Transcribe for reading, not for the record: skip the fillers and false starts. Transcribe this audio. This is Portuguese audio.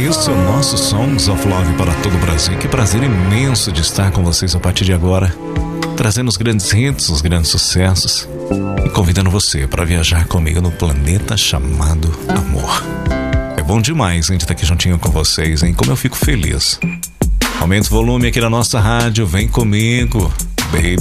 Esse é o nosso Songs of Love para todo o Brasil. Que prazer imenso de estar com vocês a partir de agora, trazendo os grandes hits, os grandes sucessos e convidando você para viajar comigo no planeta chamado amor. É bom demais a gente estar aqui juntinho com vocês, hein? Como eu fico feliz. Aumenta o volume aqui na nossa rádio, vem comigo, baby.